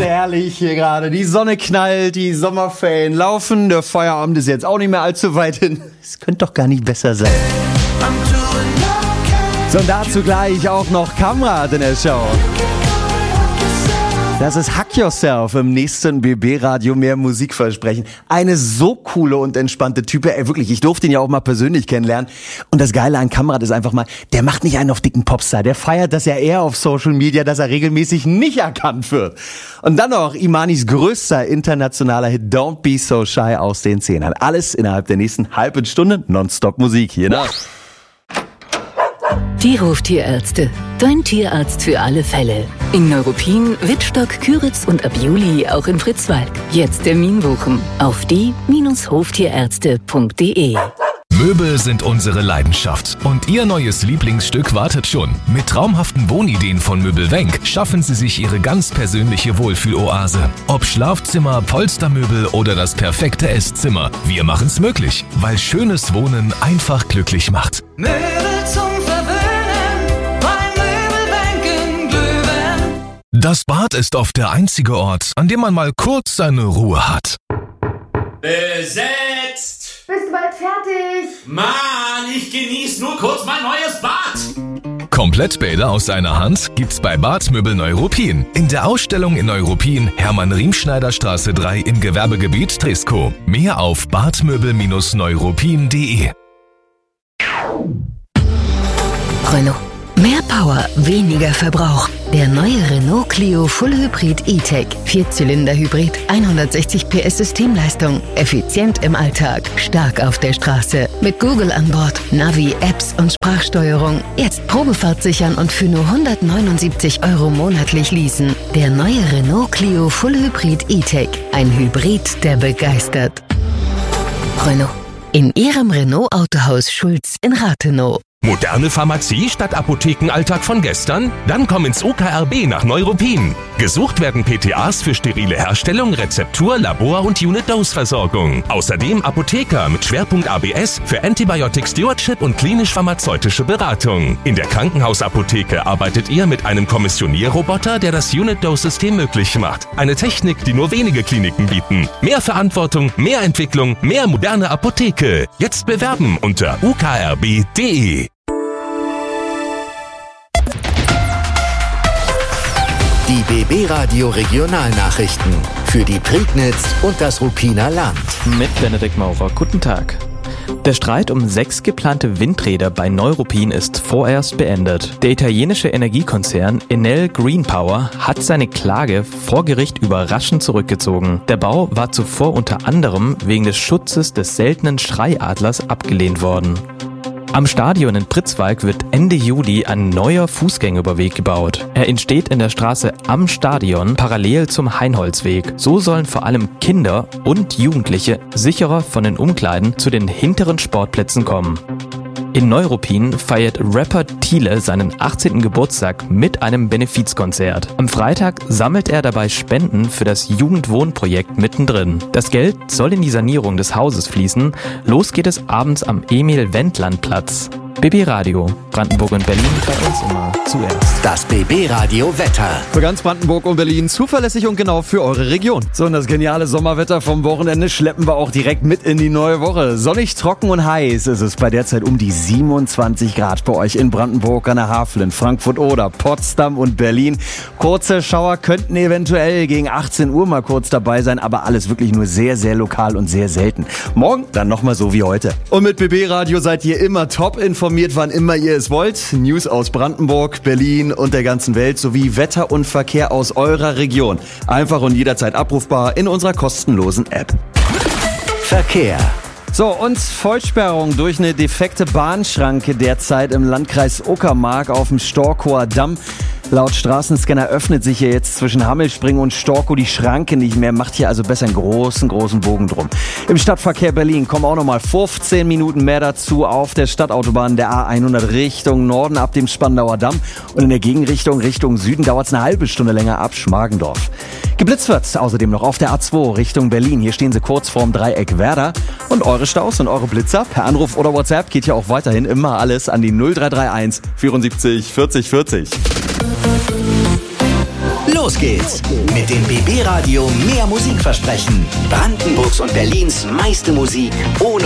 herrlich hier gerade. Die Sonne knallt, die Sommerferien laufen, der Feierabend ist jetzt auch nicht mehr allzu weit hin. Es könnte doch gar nicht besser sein. So, und dazu gleich auch noch Kamrat in der Show. Das ist Hack Yourself im nächsten BB-Radio, mehr Musikversprechen. Eine so coole und entspannte Type. Ey, wirklich, ich durfte ihn ja auch mal persönlich kennenlernen. Und das Geile an Kamrat ist einfach mal, der macht nicht einen auf dicken Popstar. Der feiert das ja eher auf Social Media, dass er regelmäßig nicht erkannt wird. Und dann noch Imanis größter internationaler Hit Don't Be So Shy aus den 10ern. Alles innerhalb der nächsten halben Stunde Nonstop Musik hier nach. Die Hoftierärzte. Dein Tierarzt für alle Fälle. In Neuruppin, Wittstock, Küritz und ab Juli auch in Pritzwalk. Jetzt Termin buchen auf die-hoftierärzte.de. Möbel sind unsere Leidenschaft und Ihr neues Lieblingsstück wartet schon. Mit traumhaften Wohnideen von Möbelwenk schaffen Sie sich Ihre ganz persönliche Wohlfühloase. Ob Schlafzimmer, Polstermöbel oder das perfekte Esszimmer. Wir machen's möglich, weil schönes Wohnen einfach glücklich macht. Möbel zum Verwöhnen, bei Möbelwenk in Glühwein. Das Bad ist oft der einzige Ort, an dem man mal kurz seine Ruhe hat. Besetzt! Bist du bald fertig? Mann, ich genieße nur kurz mein neues Bad. Komplettbäder aus einer Hand gibt's bei Badmöbel Neuruppin. In der Ausstellung in Neuruppin, Hermann-Riemschneider-Straße 3 im Gewerbegebiet Triskow. Mehr auf badmöbel-neuruppin.de. Renault. Mehr Power, weniger Verbrauch. Der neue Renault Clio Full Hybrid E-Tech. 4-Zylinder-Hybrid, 160 PS Systemleistung. Effizient im Alltag, stark auf der Straße. Mit Google an Bord, Navi, Apps und Sprachsteuerung. Jetzt Probefahrt sichern und für nur 179 € monatlich leasen. Der neue Renault Clio Full Hybrid E-Tech. Ein Hybrid, der begeistert. Renault. In Ihrem Renault Autohaus Schulz in Rathenow. Moderne Pharmazie statt Apothekenalltag von gestern? Dann komm ins UKRB nach Neuruppin. Gesucht werden PTAs für sterile Herstellung, Rezeptur, Labor- und Unit-Dose-Versorgung. Außerdem Apotheker mit Schwerpunkt ABS für Antibiotic Stewardship und klinisch-pharmazeutische Beratung. In der Krankenhausapotheke arbeitet ihr mit einem Kommissionierroboter, der das Unit-Dose-System möglich macht. Eine Technik, die nur wenige Kliniken bieten. Mehr Verantwortung, mehr Entwicklung, mehr moderne Apotheke. Jetzt bewerben unter ukrb.de. Die BB-Radio Regionalnachrichten für die Prignitz und das Ruppiner Land. Mit Benedikt Maurer. Guten Tag. Der Streit um 6 geplante Windräder bei Neuruppin ist vorerst beendet. Der italienische Energiekonzern Enel Green Power hat seine Klage vor Gericht überraschend zurückgezogen. Der Bau war zuvor unter anderem wegen des Schutzes des seltenen Schreiadlers abgelehnt worden. Am Stadion in Pritzwalk wird Ende Juli ein neuer Fußgängerüberweg gebaut. Er entsteht in der Straße am Stadion parallel zum Heinholzweg. So sollen vor allem Kinder und Jugendliche sicherer von den Umkleiden zu den hinteren Sportplätzen kommen. In Neuruppin feiert Rapper Thiele seinen 18. Geburtstag mit einem Benefizkonzert. Am Freitag sammelt er dabei Spenden für das Jugendwohnprojekt mittendrin. Das Geld soll in die Sanierung des Hauses fließen. Los geht es abends am Emil-Wendland-Platz. BB Radio, Brandenburg und Berlin, bei uns immer zuerst. Das BB Radio Wetter. Für ganz Brandenburg und Berlin zuverlässig und genau für eure Region. So, und das geniale Sommerwetter vom Wochenende schleppen wir auch direkt mit in die neue Woche. Sonnig, trocken und heiß ist es bei derzeit um die 27 Grad bei euch in Brandenburg an der Havel, in Frankfurt oder Potsdam und Berlin. Kurze Schauer könnten eventuell gegen 18 Uhr mal kurz dabei sein, aber alles wirklich nur sehr, sehr lokal und sehr selten. Morgen dann nochmal so wie heute. Und mit BB Radio seid ihr immer top informiert, wann immer ihr es wollt. News aus Brandenburg, Berlin und der ganzen Welt sowie Wetter und Verkehr aus eurer Region. Einfach und jederzeit abrufbar in unserer kostenlosen App. Verkehr. So, und Vollsperrung durch eine defekte Bahnschranke derzeit im Landkreis Uckermark auf dem Storkower Damm. Laut Straßenscanner öffnet sich hier jetzt zwischen Hammelspringen und Storkow die Schranke nicht mehr. Macht hier also besser einen großen Bogen drum. Im Stadtverkehr Berlin kommen auch nochmal 15 Minuten mehr dazu auf der Stadtautobahn der A100 Richtung Norden ab dem Spandauer Damm. Und in der Gegenrichtung Richtung Süden dauert es eine halbe Stunde länger ab Schmargendorf. Geblitzt wird außerdem noch auf der A2 Richtung Berlin. Hier stehen sie kurz vorm Dreieck Werder. Und eure Staus und eure Blitzer per Anruf oder WhatsApp geht ja auch weiterhin immer alles an die 0331 74 40 40. Los geht's mit dem BB Radio mehr Musik versprechen. Brandenburgs und Berlins meiste Musik ohne